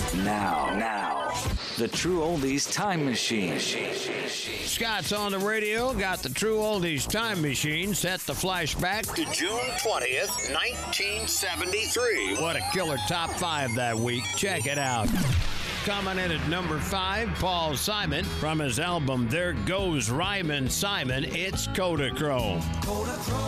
Now, the True Oldies Time Machine. Scott's on the radio, got the True Oldies Time Machine set to flashback to June 20th, 1973. What a killer top 5 that week. Check it out. Coming in at number 5, Paul Simon. From his album There Goes Ryman Simon, it's Kodachrome.